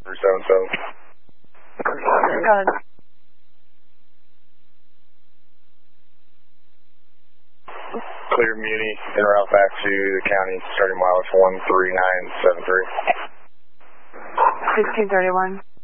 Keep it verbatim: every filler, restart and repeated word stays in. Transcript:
three seven seven. Go ahead. Clear Muni, en route back to the county, starting mileage one three nine seven three. sixteen thirty-one.